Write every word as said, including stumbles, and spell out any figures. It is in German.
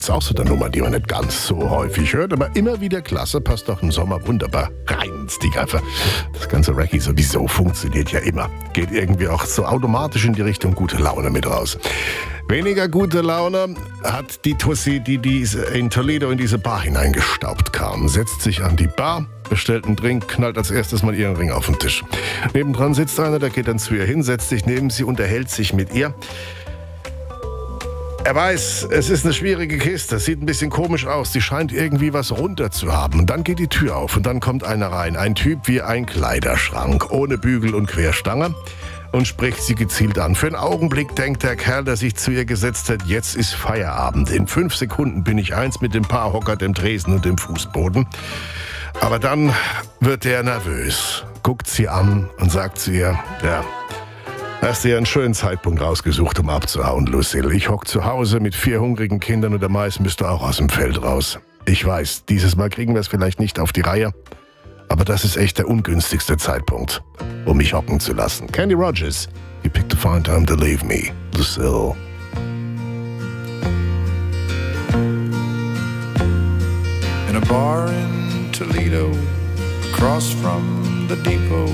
Ist auch so eine Nummer, die man nicht ganz so häufig hört, aber immer wieder klasse, passt doch im Sommer wunderbar rein ins Stickeifer. Das ganze Reggae sowieso funktioniert ja immer. Geht irgendwie auch so automatisch in die Richtung gute Laune mit raus. Weniger gute Laune hat die Tussi, die diese in Toledo in diese Bar hineingestaubt kam. Setzt sich an die Bar, bestellt einen Drink, knallt als erstes mal ihren Ring auf den Tisch. Nebendran sitzt einer, der geht dann zu ihr hin, setzt sich neben sie, unterhält sich mit ihr. Er weiß, es ist eine schwierige Kiste, sieht ein bisschen komisch aus, die scheint irgendwie was runter zu haben. Und dann geht die Tür auf und dann kommt einer rein, ein Typ wie ein Kleiderschrank, ohne Bügel und Querstange, und spricht sie gezielt an. Für einen Augenblick denkt der Kerl, der sich zu ihr gesetzt hat, jetzt ist Feierabend. In fünf Sekunden bin ich eins mit dem Paarhocker, dem Tresen und dem Fußboden. Aber dann wird er nervös, guckt sie an und sagt zu ihr, ja, hast dir einen schönen Zeitpunkt rausgesucht, um abzuhauen, Lucille. Ich hock zu Hause mit vier hungrigen Kindern und der Mais müsste auch aus dem Feld raus. Ich weiß, dieses Mal kriegen wir es vielleicht nicht auf die Reihe, aber das ist echt der ungünstigste Zeitpunkt, um mich hocken zu lassen. Kenny Rogers, you picked a fine time to leave me, Lucille. In a bar in Toledo, across from the depot,